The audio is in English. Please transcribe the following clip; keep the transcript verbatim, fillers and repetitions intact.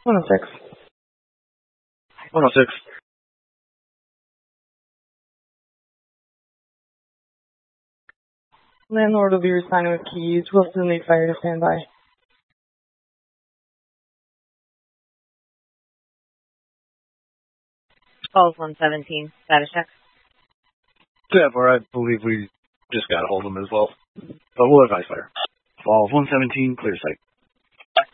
one oh six. one oh six. Landlord will be responding with keys. Wilson Lead Fire to stand by. Falls one seventeen. Status check. Yeah, I believe we just got a hold of him as well. But we'll advise fire. Falls one seventeen, clear sight.